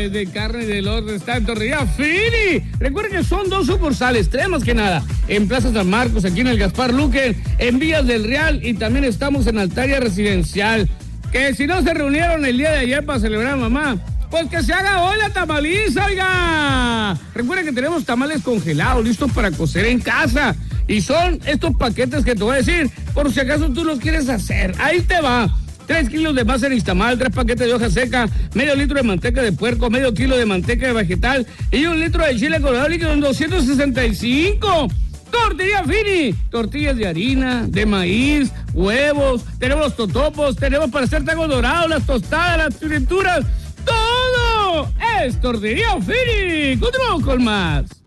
de carne de los está en Tortillería Fini. Recuerden que son 2 sucursales, 3 más que nada, en Plaza San Marcos, aquí en el Gaspar Luque, en Villas del Real, y también estamos en Altaria Residencial. Que si no se reunieron el día de ayer para celebrar a mamá, pues que se haga hoy la tamaliza, oiga. Recuerden que tenemos tamales congelados, listos para cocer en casa. Y son estos paquetes que te voy a decir, por si acaso tú los quieres hacer. Ahí te va. 3 kilos de masa nixtamal, 3 paquetes de hoja seca, medio litro de manteca de puerco, medio kilo de manteca de vegetal y 1 litro de chile colorado líquido en 265. Tortillería Fini, tortillas de harina, de maíz, huevos, tenemos los totopos, tenemos para hacer tacos dorados, las tostadas, las frituras, todo es Tortillería Fini. Continuamos con más.